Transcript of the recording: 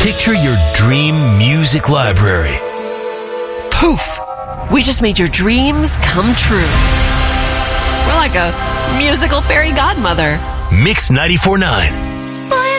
Picture your dream music library. Poof! We just made your dreams come true. We're like a musical fairy godmother. Mix 94.9.